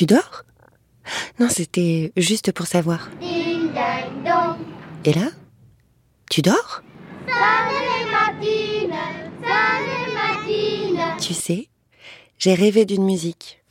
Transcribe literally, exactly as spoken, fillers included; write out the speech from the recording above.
Tu dors ? Non, c'était juste pour savoir. Ding ding dong. Et là ? Tu dors ? Sunday matine, Sunday matine. Tu sais, j'ai rêvé d'une musique.